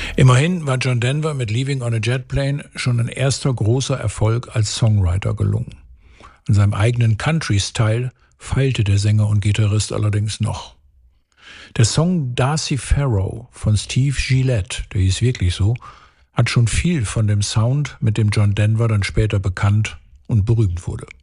Immerhin war John Denver mit Leaving on a Jet Plane schon ein erster großer Erfolg als Songwriter gelungen. An seinem eigenen Country-Style feilte der Sänger und Gitarrist allerdings noch. Der Song Darcy Farrow von Steve Gillette, der hieß wirklich so, hat schon viel von dem Sound, mit dem John Denver dann später bekannt und berühmt wurde.